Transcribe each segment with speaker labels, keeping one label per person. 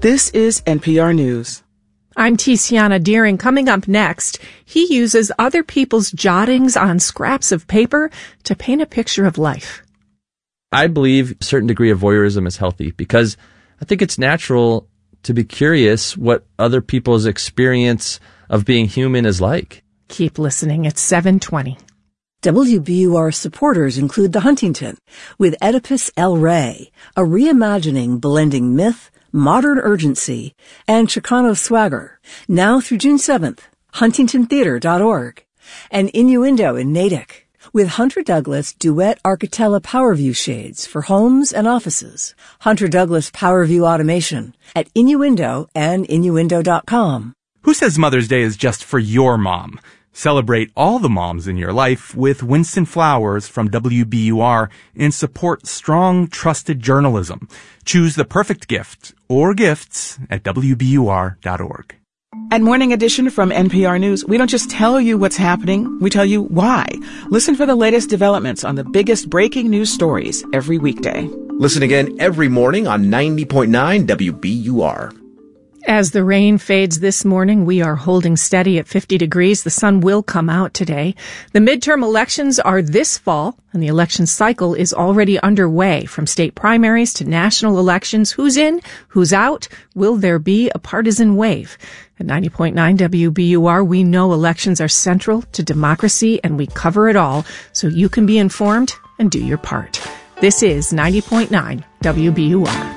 Speaker 1: This is NPR News.
Speaker 2: I'm Tiziana Deering. Coming up next, he uses other people's jottings on scraps of paper to paint a picture of life.
Speaker 3: I believe a certain degree of voyeurism is healthy because I think it's natural to be curious what other people's experience of being human is like.
Speaker 2: Keep listening. It's 7:20.
Speaker 4: WBUR supporters include The Huntington with Oedipus El Rey, a reimagining blending myth, modern urgency, and Chicano swagger. Now through June 7th, huntingtontheater.org. And Innuendo in Natick with Hunter Douglas Duet Architella PowerView shades for homes and offices. Hunter Douglas PowerView automation at Innuendo and Innuendo.com.
Speaker 5: Who says Mother's Day is just for your mom? Celebrate all the moms in your life with Winston Flowers from WBUR and support strong, trusted journalism. Choose the perfect gift or gifts at WBUR.org.
Speaker 1: At Morning Edition from NPR News, we don't just tell you what's happening, we tell you why. Listen for the latest developments on the biggest breaking news stories every weekday.
Speaker 6: Listen again every morning on 90.9 WBUR.
Speaker 2: As the rain fades this morning, we are holding steady at 50 degrees. The sun will come out today. The midterm elections are this fall, and the election cycle is already underway. From state primaries to national elections, who's in, who's out? Will there be a partisan wave? At 90.9 WBUR, we know elections are central to democracy, and we cover it all so you can be informed and do your part. This is 90.9 WBUR.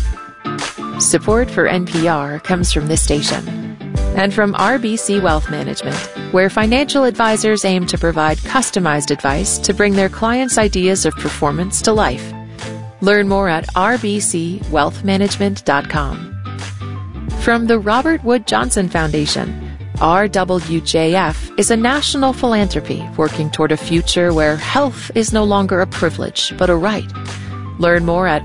Speaker 7: Support for NPR comes from this station and from RBC Wealth Management, where financial advisors aim to provide customized advice to bring their clients' ideas of performance to life. Learn more at rbcwealthmanagement.com. From the Robert Wood Johnson Foundation, RWJF is a national philanthropy working toward a future where health is no longer a privilege but a right. Learn more at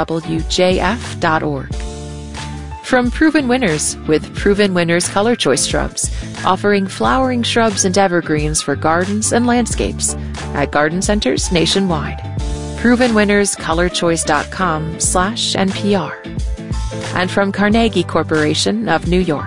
Speaker 7: rwjf.org. From Proven Winners with Proven Winners Color Choice Shrubs, offering flowering shrubs and evergreens for gardens and landscapes at garden centers nationwide. ProvenWinnersColorChoice.com/NPR. And from Carnegie Corporation of New York.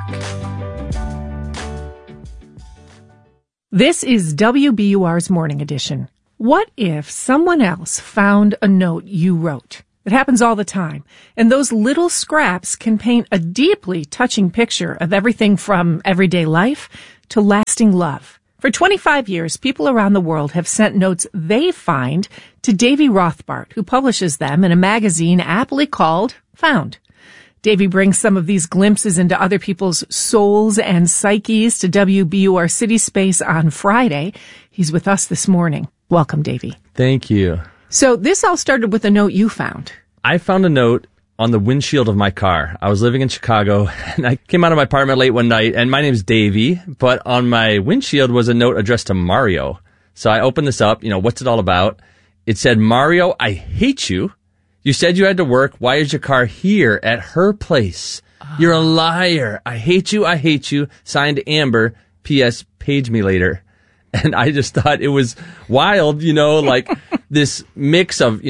Speaker 2: This is WBUR's Morning Edition. What if someone else found a note you wrote? It happens all the time. And those little scraps can paint a deeply touching picture of everything from everyday life to lasting love. For 25 years, people around the world have sent notes they find to Davy Rothbart, who publishes them in a magazine aptly called Found. Davy brings some of these glimpses into other people's souls and psyches to WBUR City Space on Friday. He's with us this morning. Welcome, Davy.
Speaker 3: Thank you.
Speaker 2: So this all started with a note you found.
Speaker 3: I found a note on the windshield of my car. I was living in Chicago, and I came out of my apartment late one night, and my name's Davey, but on my windshield was a note addressed to Mario. So I opened this up, what's it all about? It said, Mario, I hate you. You said you had to work. Why is your car here at her place? You're a liar. I hate you. I hate you. Signed Amber. P.S. Page me later. And I just thought it was wild, like this mix of,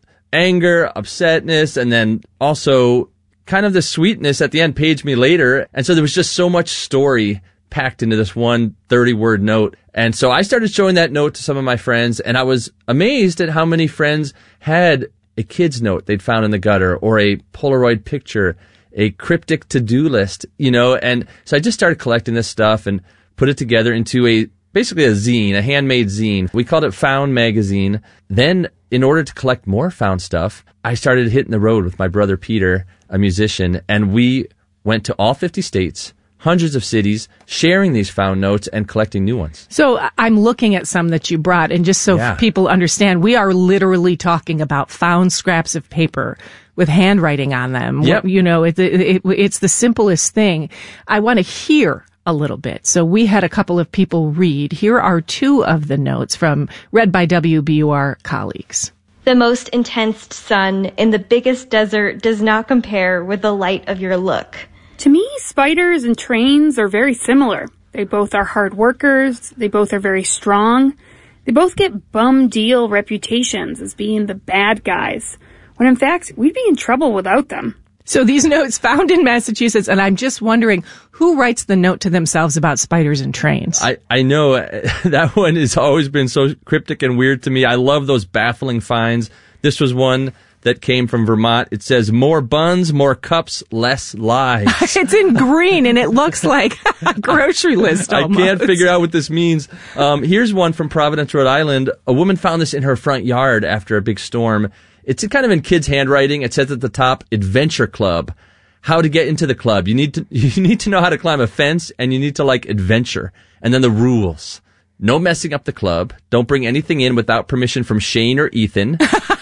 Speaker 3: anger, upsetness, and then also kind of the sweetness at the end, page me later. And so there was just so much story packed into this one 30-word note. And so I started showing that note to some of my friends, and I was amazed at how many friends had a kid's note they'd found in the gutter or a Polaroid picture, a cryptic to-do list, And so I just started collecting this stuff and put it together into basically a zine, a handmade zine. We called it Found Magazine. Then, in order to collect more Found stuff, I started hitting the road with my brother Peter, a musician, and we went to all 50 states, hundreds of cities, sharing these Found notes and collecting new ones.
Speaker 2: So I'm looking at some that you brought, and just so people understand, we are literally talking about found scraps of paper with handwriting on them.
Speaker 3: Yep.
Speaker 2: It's the simplest thing. I want to hear a little bit. So we had a couple of people read. Here are two of the notes read by WBUR colleagues.
Speaker 8: The most intense sun in the biggest desert does not compare with the light of your look.
Speaker 9: To me, spiders and trains are very similar. They both are hard workers. They both are very strong. They both get bum deal reputations as being the bad guys, when in fact, we'd be in trouble without them.
Speaker 2: So these notes found in Massachusetts, and I'm just wondering who writes the note to themselves about spiders and trains.
Speaker 3: I know that one has always been so cryptic and weird to me. I love those baffling finds. This was one that came from Vermont. It says, more buns, more cups, less lies.
Speaker 2: It's in green, and it looks like a grocery list almost.
Speaker 3: I can't figure out what this means. Here's one from Providence, Rhode Island. A woman found this in her front yard after a big storm. It's kind of in kids' handwriting. It says at the top, Adventure Club. How to get into the club. You need to know how to climb a fence, and you need to like adventure. And then the rules. No messing up the club. Don't bring anything in without permission from Shane or Ethan.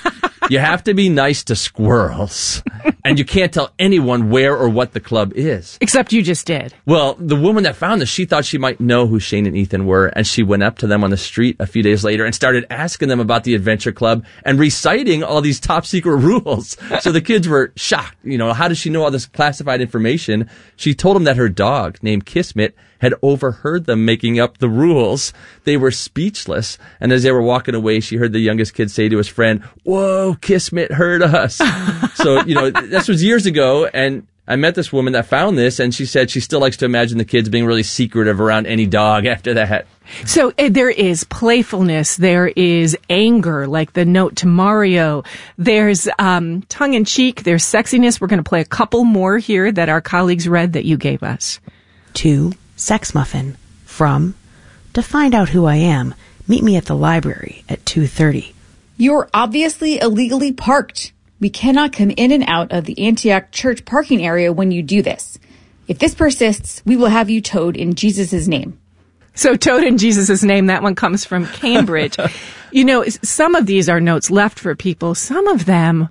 Speaker 3: You have to be nice to squirrels, and you can't tell anyone where or what the club is.
Speaker 2: Except you just did.
Speaker 3: Well, the woman that found this, she thought she might know who Shane and Ethan were, and she went up to them on the street a few days later and started asking them about the Adventure Club and reciting all these top secret rules. So the kids were shocked. You know, how does she know all this classified information? She told them that her dog, named Kismet, had overheard them making up the rules. They were speechless. And as they were walking away, she heard the youngest kid say to his friend, "Whoa, Kismet heard us." So, you know, this was years ago. And I met this woman that found this, and she said she still likes to imagine the kids being really secretive around any dog after that.
Speaker 2: So there is playfulness, there is anger, like the note to Mario. There's tongue-in-cheek, there's sexiness. We're going to play a couple more here that our colleagues read that you gave us.
Speaker 10: To Sex Muffin from, to find out who I am, meet me at the library at 2:30.
Speaker 11: You're obviously illegally parked. We cannot come in and out of the Antioch Church parking area when you do this. If this persists, we will have you towed in Jesus' name.
Speaker 2: So towed in Jesus' name, that one comes from Cambridge. You know, some of these are notes left for people. Some of them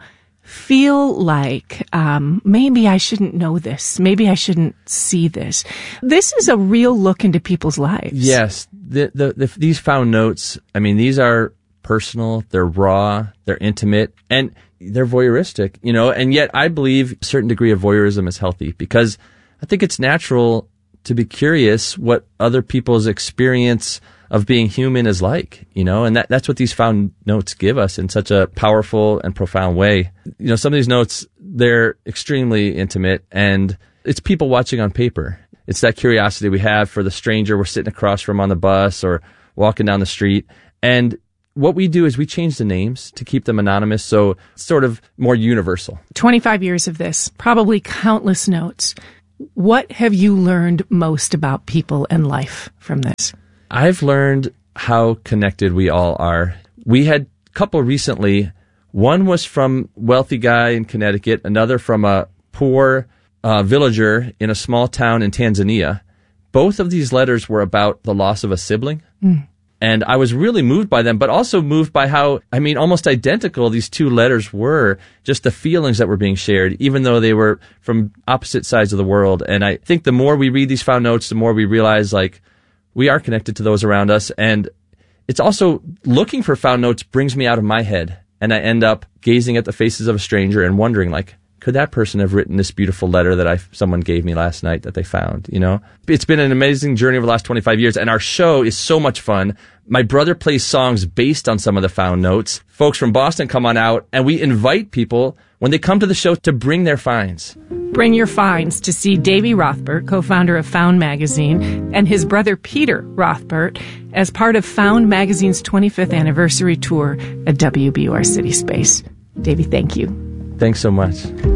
Speaker 2: feel like maybe I shouldn't know this. Maybe I shouldn't see this. This is a real look into people's lives.
Speaker 3: Yes. These found notes, I mean, these are personal, they're raw, they're intimate, and they're voyeuristic, you know, and yet I believe a certain degree of voyeurism is healthy because I think it's natural to be curious what other people's experience of being human is like, you know, and that's what these found notes give us in such a powerful and profound way. You know, some of these notes, they're extremely intimate, and it's people watching on paper. It's that curiosity we have for the stranger we're sitting across from on the bus or walking down the street. And what we do is we change the names to keep them anonymous, so it's sort of more universal.
Speaker 2: 25 years of this, probably countless notes. What have you learned most about people and life from this?
Speaker 3: I've learned how connected we all are. We had a couple recently. One was from a wealthy guy in Connecticut, another from a poor villager in a small town in Tanzania. Both of these letters were about the loss of a sibling. And I was really moved by them, but also moved by how, I mean, almost identical these two letters were, just the feelings that were being shared, even though they were from opposite sides of the world. And I think the more we read these found notes, the more we realize, like, we are connected to those around us. And it's also, looking for found notes brings me out of my head. And I end up gazing at the faces of a stranger and wondering, like, could that person have written this beautiful letter that someone gave me last night that they found, you know? It's been an amazing journey over the last 25 years, and our show is so much fun. My brother plays songs based on some of the found notes. Folks from Boston come on out, and we invite people, when they come to the show, to bring their finds.
Speaker 2: Bring your finds to see Davy Rothbart, co-founder of Found Magazine, and his brother Peter Rothbart as part of Found Magazine's 25th anniversary tour at WBUR City Space. Davy, thank you.
Speaker 3: Thanks so much.